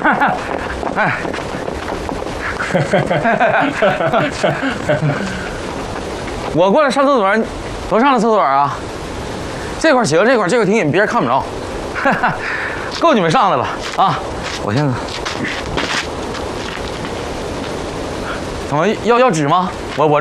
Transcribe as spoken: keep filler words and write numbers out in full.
哎，我过来上厕所，都上了厕所啊？这块行，这块这块挺紧，别人看不着。够你们上的了啊！我现在怎么要要纸吗？我我。